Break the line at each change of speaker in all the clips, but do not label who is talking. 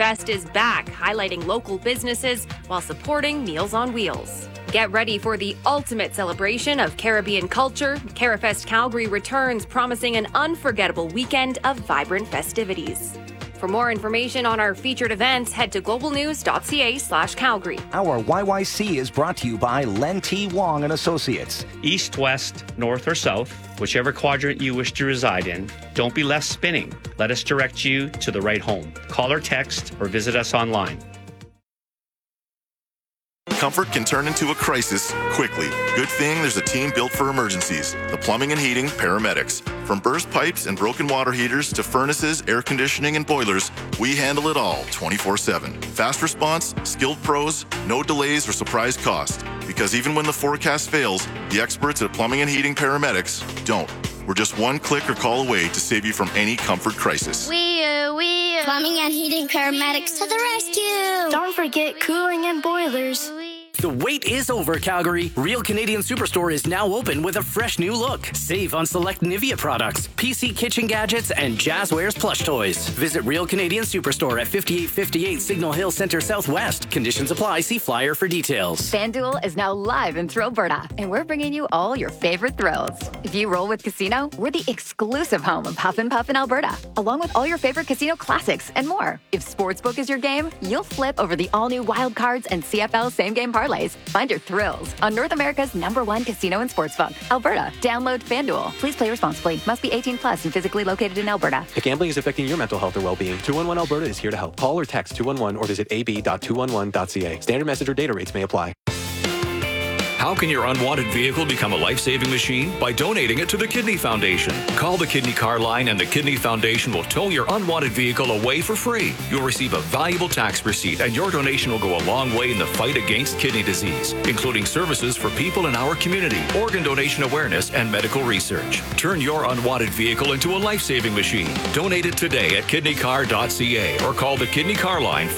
Fest is back, highlighting local businesses while supporting Meals on Wheels. Get ready for the ultimate celebration of Caribbean culture. CaraFest Calgary returns, promising an unforgettable weekend of vibrant festivities. For more information on our featured events, head to globalnews.ca/Calgary.
Our YYC is brought to you by Len T. Wong and Associates.
East, west, north, or south, whichever quadrant you wish to reside in, don't be left spinning. Let us direct you to the right home. Call or text or visit us online.
Comfort can turn into a crisis quickly. Good thing there's a team built for emergencies. The Plumbing and Heating Paramedics. From burst pipes and broken water heaters to furnaces, air conditioning, and boilers, we handle it all 24/7. Fast response, skilled pros, no delays or surprise cost. Because even when the forecast fails, the experts at Plumbing and Heating Paramedics don't. We're just one click or call away to save you from any comfort crisis.
Plumbing and Heating Paramedics to the rescue.
Don't forget cooling and boilers.
The wait is over, Calgary. Real Canadian Superstore is now open with a fresh new look. Save on select Nivea products, PC kitchen gadgets, and Jazzwares plush toys. Visit Real Canadian Superstore at 5858 Signal Hill Center Southwest. Conditions apply. See flyer for details.
FanDuel is now live in Thrillberta, and we're bringing you all your favorite thrills. If you roll with Casino, we're the exclusive home of Huff and Puff in Alberta, along with all your favorite casino classics and more. If Sportsbook is your game, you'll flip over the all-new Wild Cards and CFL same-game parlays. Find your thrills on North America's #1 casino and sportsbook, Alberta. Download FanDuel. Please play responsibly. Must be 18 plus and physically located in Alberta.
If gambling is affecting your mental health or well-being, 211 Alberta is here to help. Call or text 211 or visit ab.211.ca. Standard message or data rates may apply.
How can your unwanted vehicle become a life-saving machine? By donating it to the Kidney Foundation. Call the Kidney Car Line and the Kidney Foundation will tow your unwanted vehicle away for free. You'll receive a valuable tax receipt and your donation will go a long way in the fight against kidney disease, including services for people in our community, organ donation awareness, and medical research. Turn your unwanted vehicle into a life-saving machine. Donate it today at kidneycar.ca or call the Kidney Car Line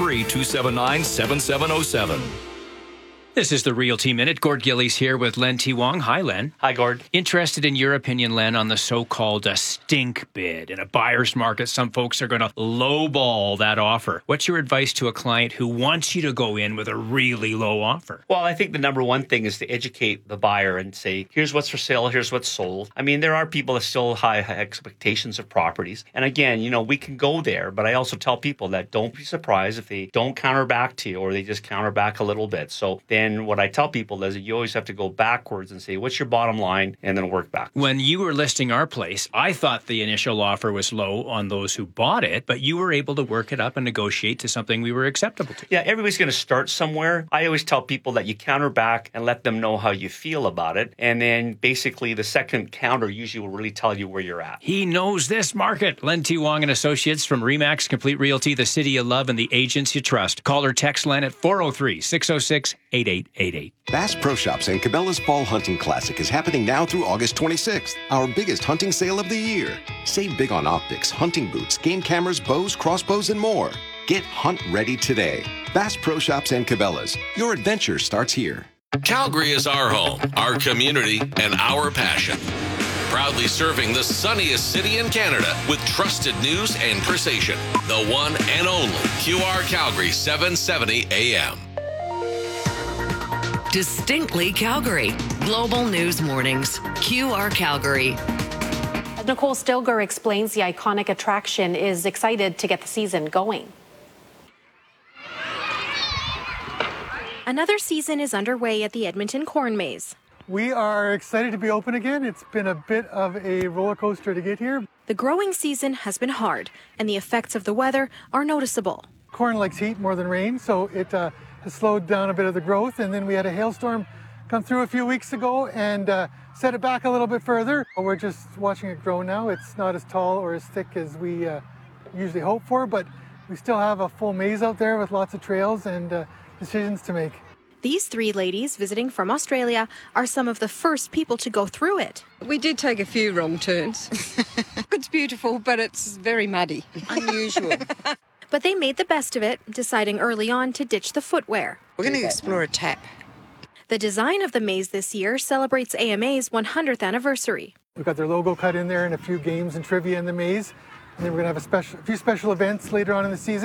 403-279-7707.
This is the Realty Minute. Gord Gillies here with Len T. Wong. Hi, Len.
Hi, Gord.
Interested in your opinion, Len, on the so-called stink bid. In a buyer's market, some folks are going to lowball that offer. What's your advice to a client who wants you to go in with a really low offer?
Well, I think the number one thing is to educate the buyer and say, here's what's for sale, here's what's sold. I mean, there are people that still have high expectations of properties. And again, we can go there, but I also tell people that don't be surprised if they don't counter back to you or they just counter back a little bit. So then what I tell people is that you always have to go backwards and say, what's your bottom line? And then work back.
When you were listing our place, I thought the initial offer was low on those who bought it, but you were able to work it up and negotiate to something we were acceptable to.
Yeah, everybody's going to start somewhere. I always tell people that you counter back and let them know how you feel about it. And then basically the second counter usually will really tell you where you're at.
He knows this market. Len T. Wong and Associates from RE/MAX Complete Realty, the city you love and the agents you trust. Call or text Len at 403-606-8888.
Bass Pro Shops and Cabela's Fall Hunting Classic is happening now through August 26th, our biggest hunting sale of the year. Save big on optics, hunting boots, game cameras, bows, crossbows, and more. Get hunt ready today. Bass Pro Shops and Cabela's. Your adventure starts here.
Calgary is our home, our community, and our passion. Proudly serving the sunniest city in Canada with trusted news and precision. The one and only QR Calgary 770 AM.
Distinctly Calgary. Global News Mornings. QR Calgary.
Nicole Stilger explains the iconic attraction is excited to get the season going.
Another season is underway at the Edmonton Corn Maze.
We are excited to be open again. It's been a bit of a roller coaster to get here.
The growing season has been hard, and the effects of the weather are noticeable.
Corn likes heat more than rain, so it has slowed down a bit of the growth. And then we had a hailstorm come through a few weeks ago and set it back a little bit further. We're just watching it grow now. It's not as tall or as thick as we usually hope for, but we still have a full maze out there with lots of trails and decisions to make.
These three ladies visiting from Australia are some of the first people to go through it.
We did take a few wrong turns. It's beautiful, but it's very muddy. Unusual.
But they made the best of it, deciding early on to ditch the footwear.
We're going to explore a tap.
The design of the maze this year celebrates AMA's 100th anniversary.
We've got their logo cut in there and a few games and trivia in the maze. And then we're going to have a few special events later on in the season.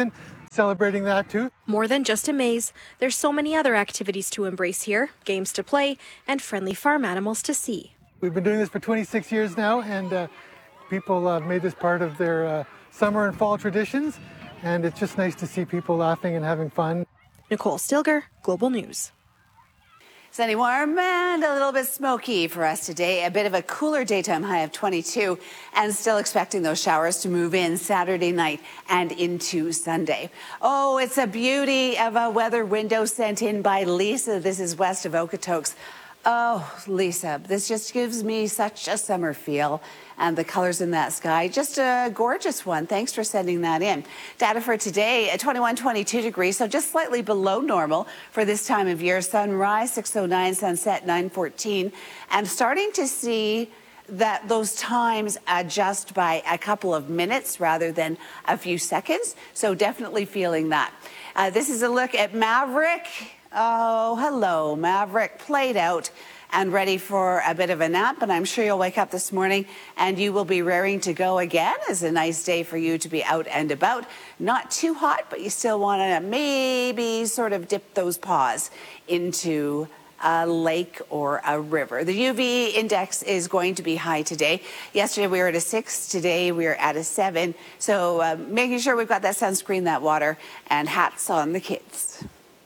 celebrating that too.
More than just a maze, there's so many other activities to embrace here, games to play, and friendly farm animals to see.
We've been doing this for 26 years now, and people have made this part of their summer and fall traditions, and it's just nice to see people laughing and having fun.
Nicole Stilger, Global News.
Sunny, warm, and a little bit smoky for us today. A bit of a cooler daytime high of 22, and still expecting those showers to move in Saturday night and into Sunday. Oh, it's a beauty of a weather window sent in by Lisa. This is west of Okotoks. Oh, Lisa, this just gives me such a summer feel. And the colors in that sky, just a gorgeous one. Thanks for sending that in. Data for today, 21, 22 degrees, so just slightly below normal for this time of year. Sunrise, 6:09, sunset, 9:14. And starting to see that those times adjust by a couple of minutes rather than a few seconds. So definitely feeling that. This is a look at Maverick. Oh, hello, Maverick, played out and ready for a bit of a nap, but I'm sure you'll wake up this morning and you will be raring to go again. It's a nice day for you to be out and about. Not too hot, but you still want to maybe sort of dip those paws into a lake or a river. The UV index is going to be high today. Yesterday we were at a 6, today we are at a 7. So making sure we've got that sunscreen, that water, and hats on the kids.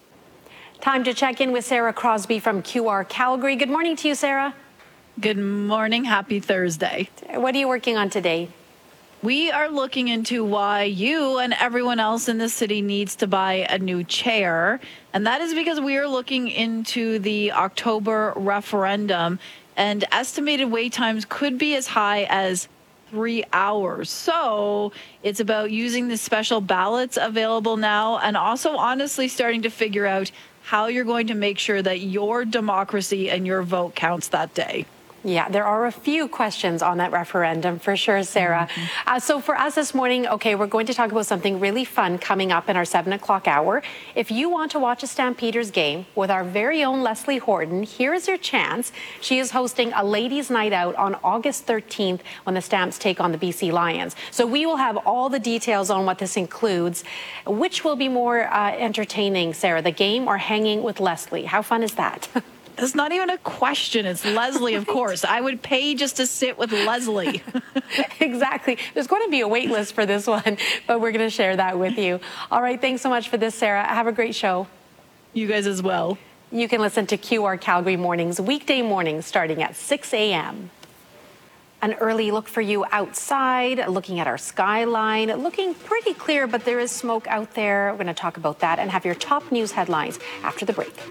Time to check in with Sarah Crosby from QR Calgary. Good morning to you, Sarah.
Good morning. Happy Thursday.
What are you working on today?
We are looking into why you and everyone else in the city needs to buy a new chair. And that is because we are looking into the October referendum, and estimated wait times could be as high as 3 hours. So it's about using the special ballots available now, and also honestly starting to figure out how you're going to make sure that your democracy and your vote counts that day.
Yeah, there are a few questions on that referendum for sure, Sarah. So for us this morning, okay, we're going to talk about something really fun coming up in our 7 o'clock hour. If you want to watch a Stampeders game with our very own Leslie Horton, here's your chance. She is hosting a ladies' night out on August 13th when the Stamps take on the BC Lions. So we will have all the details on what this includes. Which will be more entertaining, Sarah, the game or hanging with Leslie? How fun is that?
That's not even a question. It's Leslie, of course. I would pay just to sit with Leslie.
Exactly. There's going to be a wait list for this one, but we're going to share that with you. All right. Thanks so much for this, Sarah. Have a great show.
You guys as well.
You can listen to QR Calgary mornings, weekday mornings, starting at 6 a.m. An early look for you outside, looking at our skyline, looking pretty clear, but there is smoke out there. We're going to talk about that and have your top news headlines after the break.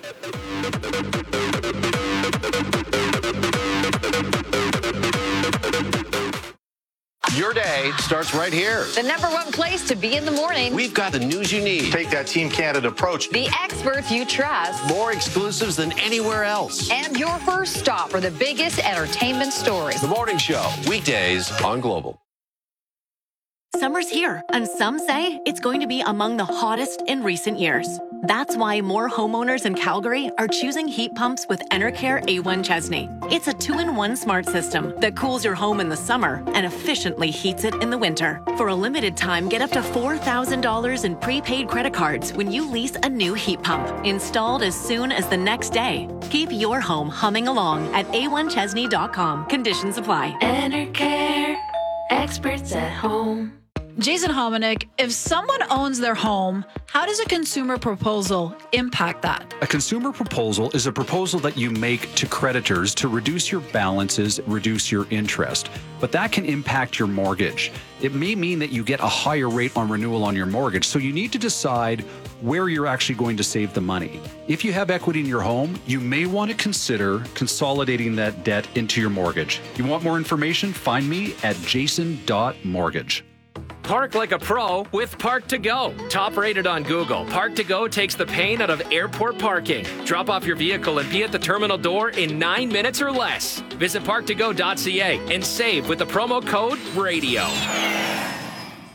Your day starts right here.
The #1 place to be in the morning.
We've got the news you need. Take that Team Canada approach.
The experts you trust.
More exclusives than anywhere else.
And your first stop for the biggest entertainment stories.
The Morning Show, weekdays on Global.
Summer's here, and some say it's going to be among the hottest in recent years. That's why more homeowners in Calgary are choosing heat pumps with Enercare A1 Chesney. It's a 2-in-1 smart system that cools your home in the summer and efficiently heats it in the winter. For a limited time, get up to $4,000 in prepaid credit cards when you lease a new heat pump, installed as soon as the next day. Keep your home humming along at a1chesney.com. Conditions apply.
Enercare, experts at home.
Jason Hominick, if someone owns their home, how does a consumer proposal impact that?
A consumer proposal is a proposal that you make to creditors to reduce your balances, reduce your interest. But that can impact your mortgage. It may mean that you get a higher rate on renewal on your mortgage, so you need to decide where you're actually going to save the money. If you have equity in your home, you may want to consider consolidating that debt into your mortgage. You want more information? Find me at jason.mortgage.
Park like a pro with Park to Go. Top rated on Google, Park to Go takes the pain out of airport parking. Drop off your vehicle and be at the terminal door in 9 minutes or less. Visit parktogo.ca and save with the promo code RADIO.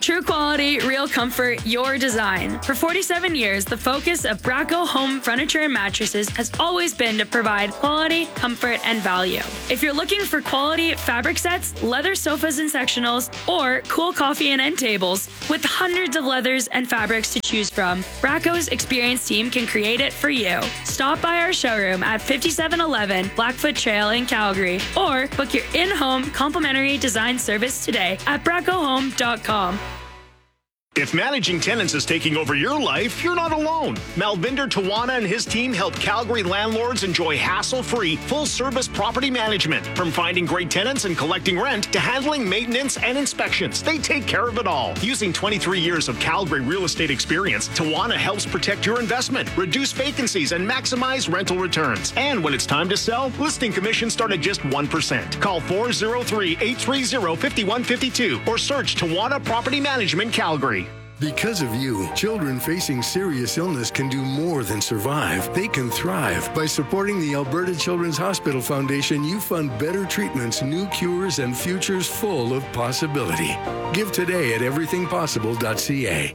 True quality, real comfort, your design. For 47 years, the focus of Braco Home Furniture and Mattresses has always been to provide quality, comfort, and value. If you're looking for quality fabric sets, leather sofas and sectionals, or cool coffee and end tables, with hundreds of leathers and fabrics to choose from, Braco's experienced team can create it for you. Stop by our showroom at 5711 Blackfoot Trail in Calgary, or book your in-home complimentary design service today at bracohome.com.
If managing tenants is taking over your life, you're not alone. Malvinder Tawana and his team help Calgary landlords enjoy hassle-free, full-service property management. From finding great tenants and collecting rent to handling maintenance and inspections, they take care of it all. Using 23 years of Calgary real estate experience, Tawana helps protect your investment, reduce vacancies, and maximize rental returns. And when it's time to sell, listing commissions start at just 1%. Call 403-830-5152 or search Tawana Property Management Calgary.
Because of you, children facing serious illness can do more than survive. They can thrive. By supporting the Alberta Children's Hospital Foundation, you fund better treatments, new cures, and futures full of possibility. Give today at everythingpossible.ca.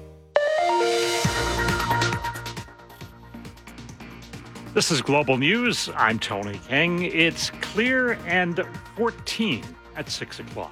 This is Global News. I'm Tony King. It's clear and 14 at 6 o'clock.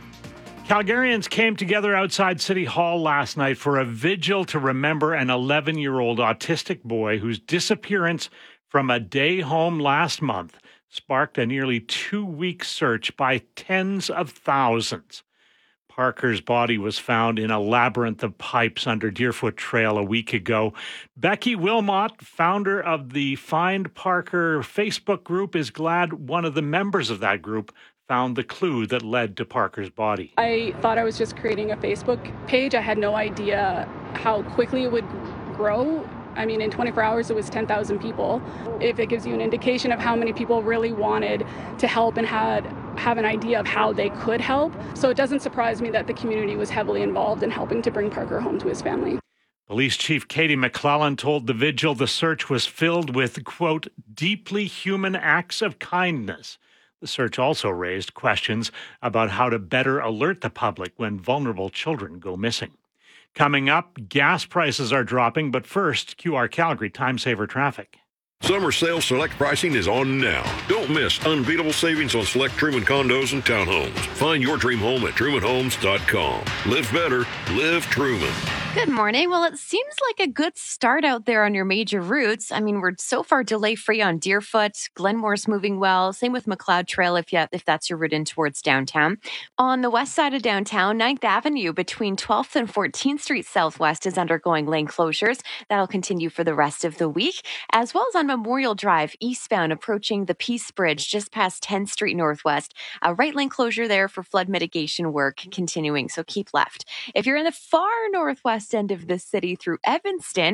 Calgarians came together outside City Hall last night for a vigil to remember an 11-year-old autistic boy whose disappearance from a day home last month sparked a nearly 2-week search by tens of thousands. Parker's body was found in a labyrinth of pipes under Deerfoot Trail a week ago. Becky Wilmot, founder of the Find Parker Facebook group, is glad one of the members of that group found the clue that led to Parker's body.
I thought I was just creating a Facebook page. I had no idea how quickly it would grow. I mean, in 24 hours, it was 10,000 people. If it gives you an indication of how many people really wanted to help and have an idea of how they could help. So it doesn't surprise me that the community was heavily involved in helping to bring Parker home to his family.
Police Chief Katie McClellan told the vigil the search was filled with, quote, deeply human acts of kindness. The search also raised questions about how to better alert the public when vulnerable children go missing. Coming up, gas prices are dropping, but first, QR Calgary Time Saver Traffic.
Summer sale select pricing is on now. Don't miss unbeatable savings on select Truman condos and townhomes. Find your dream home at trumanhomes.com. Live better, live Truman.
Good morning. Well, it seems like a good start out there on your major routes. I mean, we're so far delay-free on Deerfoot. Glenmore's moving well. Same with McLeod Trail if that's your route in towards downtown. On the west side of downtown, 9th Avenue between 12th and 14th Street Southwest is undergoing lane closures. That'll continue for the rest of the week, as well as on Memorial Drive eastbound approaching the Peace Bridge just past 10th Street Northwest. A right lane closure there for flood mitigation work continuing, so keep left. If you're in the far northwest end of the city through Evanston,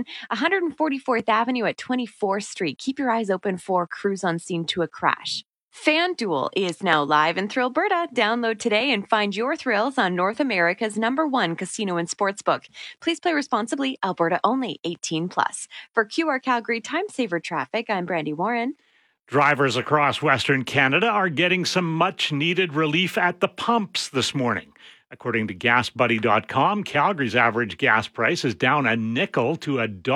144th Avenue at 24th Street. Keep your eyes open for crews on scene to a crash. FanDuel is now live in Thrillberta. Download today and find your thrills on North America's #1 casino and sportsbook. Please play responsibly. Alberta only. 18+. For QR Calgary Time Saver Traffic, I'm Brandy Warren.
Drivers across Western Canada are getting some much-needed relief at the pumps this morning. According to GasBuddy.com, Calgary's average gas price is down a nickel to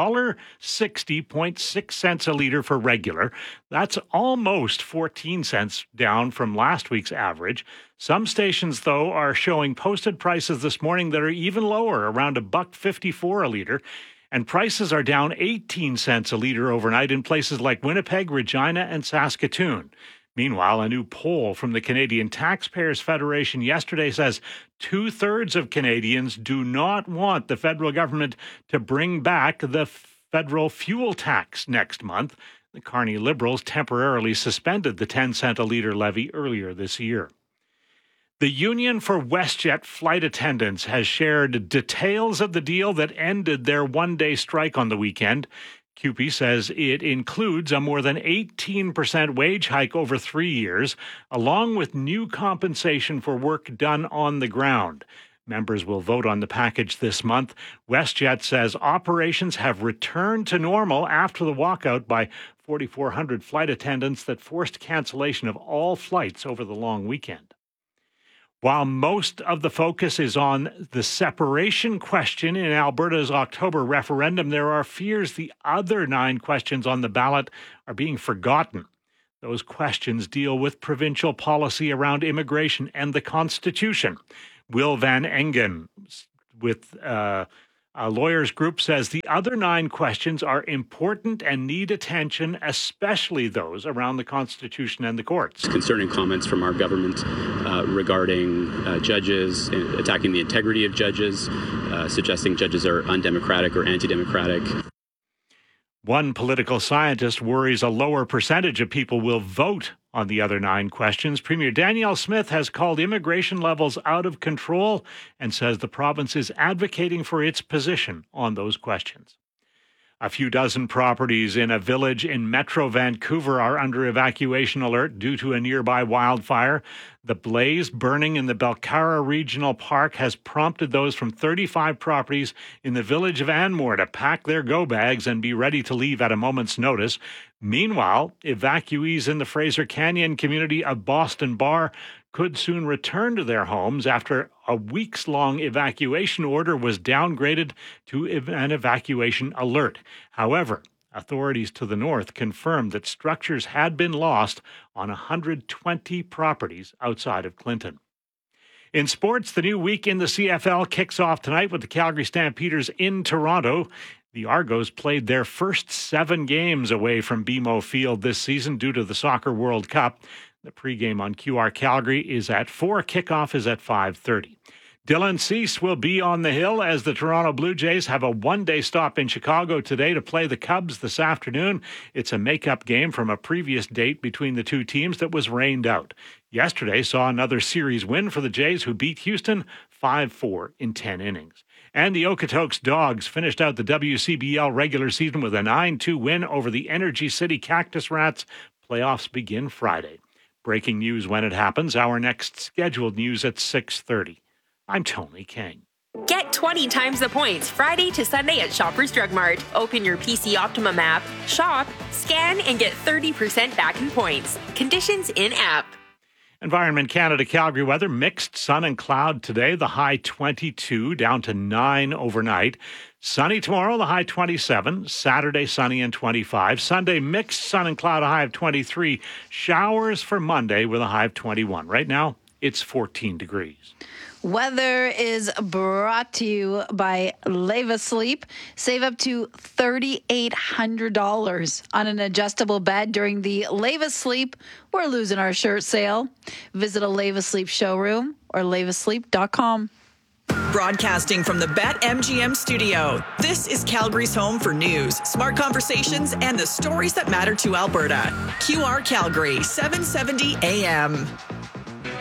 $1.60.6 a litre for regular. That's almost 14 cents down from last week's average. Some stations, though, are showing posted prices this morning that are even lower, around $1.54 a litre. And prices are down 18 cents a litre overnight in places like Winnipeg, Regina, and Saskatoon. Meanwhile, a new poll from the Canadian Taxpayers Federation yesterday says 2/3 of Canadians do not want the federal government to bring back the federal fuel tax next month. The Carney Liberals temporarily suspended the 10-cent a litre levy earlier this year. The Union for WestJet flight attendants has shared details of the deal that ended their one-day strike on the weekend. CUPE says it includes a more than 18% wage hike over 3 years, along with new compensation for work done on the ground. Members will vote on the package this month. WestJet says operations have returned to normal after the walkout by 4,400 flight attendants that forced cancellation of all flights over the long weekend. While most of the focus is on the separation question in Alberta's October referendum, there are fears the other 9 questions on the ballot are being forgotten. Those questions deal with provincial policy around immigration and the Constitution. Will Van Engen, with a lawyers group, says the other 9 questions are important and need attention, especially those around the Constitution and the courts.
Concerning comments from our government regarding judges, attacking the integrity of judges, suggesting judges are undemocratic or anti-democratic.
One political scientist worries a lower percentage of people will vote on the other 9 questions. Premier Danielle Smith has called immigration levels out of control and says the province is advocating for its position on those questions. A few dozen properties in a village in Metro Vancouver are under evacuation alert due to a nearby wildfire. The blaze burning in the Belcara Regional Park has prompted those from 35 properties in the village of Anmore to pack their go bags and be ready to leave at a moment's notice. Meanwhile, evacuees in the Fraser Canyon community of Boston Bar could soon return to their homes after a weeks-long evacuation order was downgraded to an evacuation alert. However, authorities to the north confirmed that structures had been lost on 120 properties outside of Clinton. In sports, the new week in the CFL kicks off tonight with the Calgary Stampeders in Toronto. The Argos played their first 7 games away from BMO Field this season due to the Soccer World Cup. The pregame on QR Calgary is at 4. Kickoff is at 5:30. Dylan Cease will be on the hill as the Toronto Blue Jays have a one-day stop in Chicago today to play the Cubs this afternoon. It's a make-up game from a previous date between the two teams that was rained out. Yesterday saw another series win for the Jays, who beat Houston 5-4 in 10 innings. And the Okotoks Dogs finished out the WCBL regular season with a 9-2 win over the Energy City Cactus Rats. Playoffs begin Friday. Breaking news when it happens. Our next scheduled news at 6:30. I'm Tony King.
Get 20 times the points Friday to Sunday at Shoppers Drug Mart. Open your PC Optimum app, shop, scan, and get 30% back in points. Conditions in-app.
Environment Canada Calgary weather, mixed sun and cloud today, the high 22, down to 9 overnight. Sunny tomorrow, the high 27. Saturday, sunny and 25. Sunday, mixed sun and cloud, a high of 23. Showers for Monday with a high of 21. Right now, it's 14 degrees.
Weather is brought to you by Leva Sleep. Save up to $3,800 on an adjustable bed during the Leva Sleep We're Losing Our Shirt sale. Visit a Leva Sleep showroom or levasleep.com.
Broadcasting from the BetMGM studio, this is Calgary's home for news, smart conversations, and the stories that matter to Alberta. QR Calgary, 770 AM.